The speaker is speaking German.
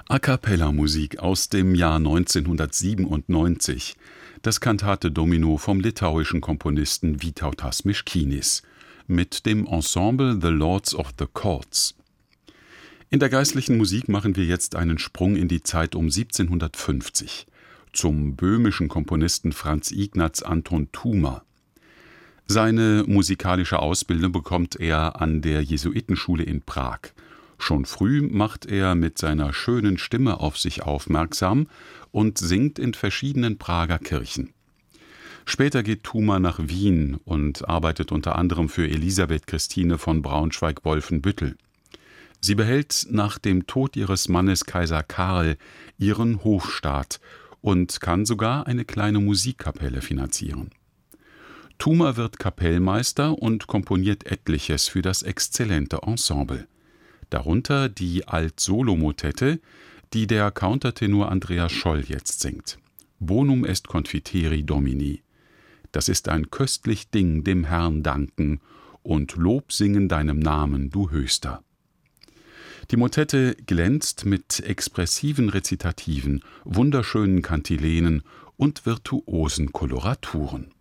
A-cappella-Musik aus dem Jahr 1997, das Cantate Domino vom litauischen Komponisten Vytautas Miškinis mit dem Ensemble The Lords of the Chords. In der geistlichen Musik machen wir jetzt einen Sprung in die Zeit um 1750 zum böhmischen Komponisten Franz Ignaz Anton Thuma. Seine musikalische Ausbildung bekommt er an der Jesuitenschule in Prag. Schon früh macht er mit seiner schönen Stimme auf sich aufmerksam und singt in verschiedenen Prager Kirchen. Später geht Thuma nach Wien und arbeitet unter anderem für Elisabeth Christine von Braunschweig-Wolfenbüttel. Sie behält nach dem Tod ihres Mannes Kaiser Karl ihren Hofstaat und kann sogar eine kleine Musikkapelle finanzieren. Thuma wird Kapellmeister und komponiert Etliches für das exzellente Ensemble. Darunter die Alt-Solo-Motette, die der Countertenor Andreas Scholl jetzt singt. Bonum est confiteri Domini. Das ist ein köstlich Ding, dem Herrn danken und Lob singen deinem Namen, du Höchster. Die Motette glänzt mit expressiven Rezitativen, wunderschönen Kantilenen und virtuosen Koloraturen.